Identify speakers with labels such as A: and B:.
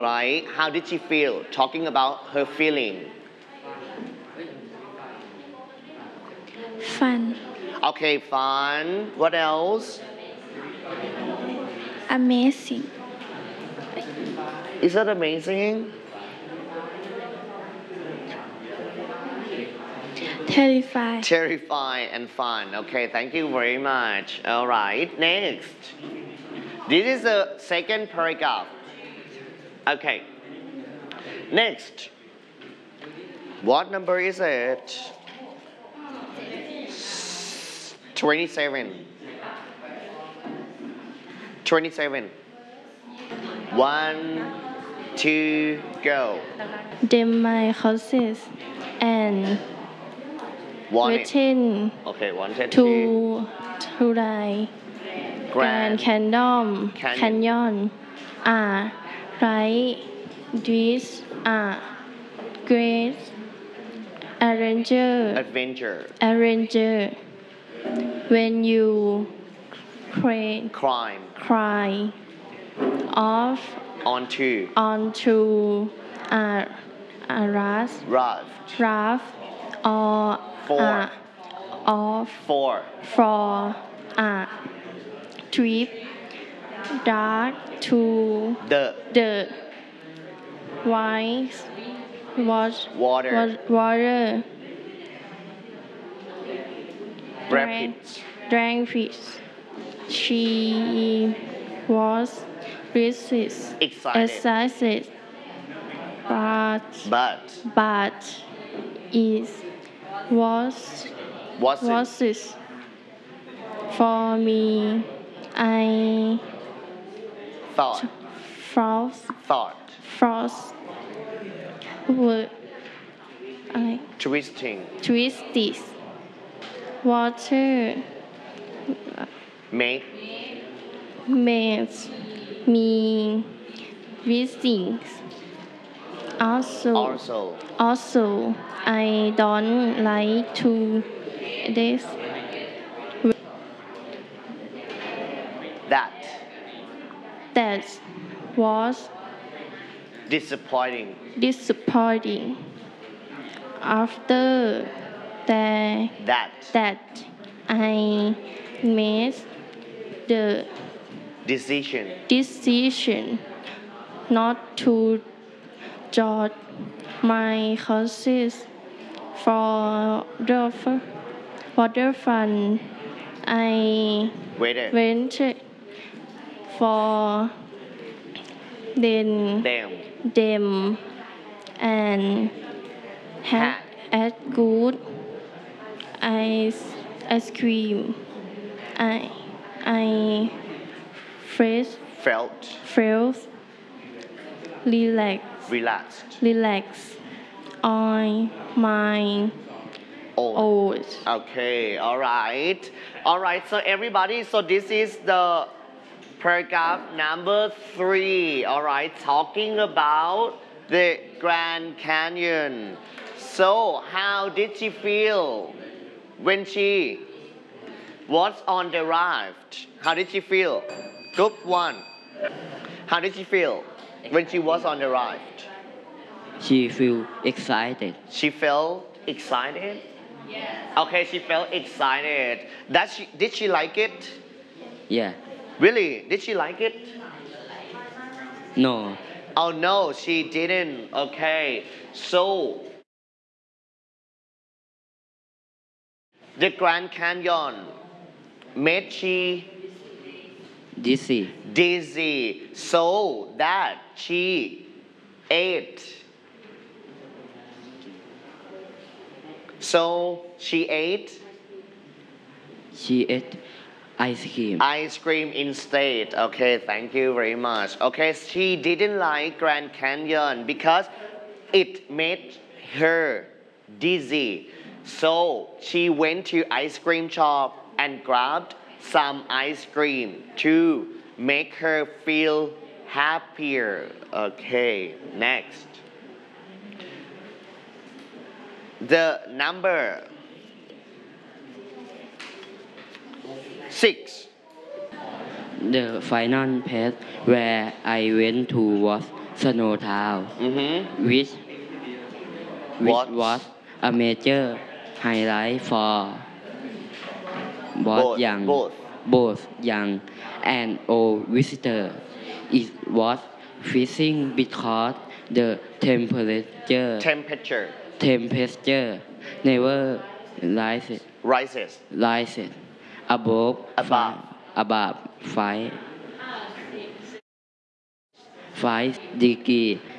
A: right? How did she feel? Talking about her feeling.
B: Fun.
A: Okay, fun. What else?
B: Amazing.
A: Is that amazing?
B: Terrified.
A: Terrifying and fun. Okay, thank you very much. All right, next. This is the second paragraph. Okay. Next. What number is it? 27. 27. 1, 2, go.
B: Them my houses and
A: One.
B: waiting
A: Okay, 1, 2,
B: to the Grand Canyon are right. These are great
A: Adventure.
B: arranger when you
A: Crime.
B: cry off
A: Onto.
B: onto a raft
A: Raft.
B: or
A: Four.
B: off
A: 4.
B: for a trip dark to the white water
A: Rapids.
B: rapids. She was excited, but it was it for me. I
A: Thought.
B: frost were
A: Twisting.
B: twisted water
A: Make.
B: makes me visiting. Also, I don't like to this that was
A: Disappointing.
B: After that I made the decision not to judge my horses for the fun. I went for them and had good ice cream. I
A: Felt.
B: relaxed on my own.
A: Okay, all right. All right, so everybody, so this is the paragraph number 3. All right, talking about the Grand Canyon. So, how did she feel when she was on the raft? How did she feel? Group 1. How did she feel when she was on the raft?
C: She feel excited.
A: She felt excited? Yes. Okay, she felt excited. Did she like it?
C: Yeah.
A: Really? Did she like it?
C: No.
A: Oh no, she didn't. Okay. So, the Grand Canyon made she dizzy so that she ate. So she ate ice cream instead. Okay, thank you very much. Okay, she didn't like Grand Canyon because it made her dizzy. So she went to ice cream shop and grabbed some ice cream to make her feel happier. Okay, next. The number 6.
C: The final place where I went to was Snowtown, which
A: What?
C: was a major highlight for
A: Both, both.
C: both young and old visitors. It was freezing because the
A: Temperature
C: temperature never rises
A: rises
C: above
A: above
C: above 5 degree